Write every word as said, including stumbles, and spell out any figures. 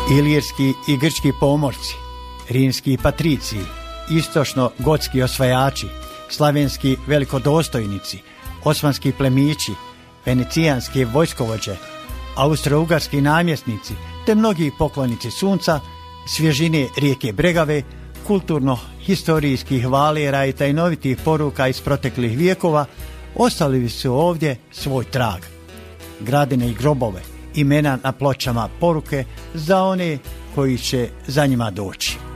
Ilirski i grčki pomorci, rimski patriciji, istočno-gotski osvajači, slavenski velikodostojnici, osmanski plemići, venecijanski vojskovođe, austro-ugarski namjesnici te mnogi poklonici sunca, svježine rijeke Bregave, kulturno-historijskih valera i tajnovitih poruka iz proteklih vijekova ostavili su ovdje svoj trag. Gradine i grobove, imena na pločama, poruke za one koji će za njima doći.